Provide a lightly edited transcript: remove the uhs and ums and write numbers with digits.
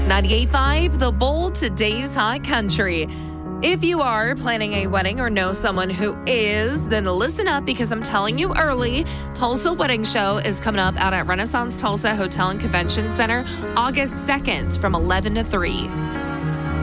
98.5 The Bull, today's hot country. If you are planning a wedding or know someone who is, then listen up because I'm telling you early. Tulsa Wedding Show is coming up out at Renaissance Tulsa Hotel and Convention Center August 2nd from 11 to 3.